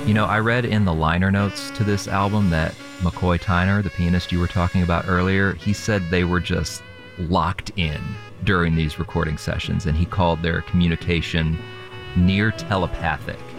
You know, I read in the liner notes to this album that McCoy Tyner, the pianist you were talking about earlier, he said they were just locked in during these recording sessions, and he called their communication near telepathic.